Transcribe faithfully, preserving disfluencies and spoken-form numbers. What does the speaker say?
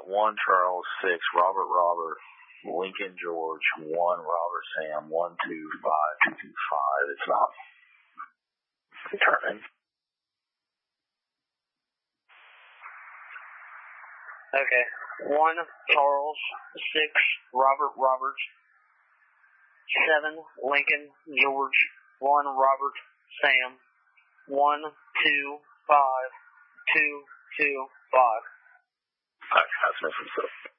got one Charles, six Robert Robert, Lincoln George, one Robert Sam, one two five two two five. It's not returning. Okay. One Charles, six Robert Robert, seven Lincoln George, one Robert Sam, one two five two two five. Okay, that's missing stuff.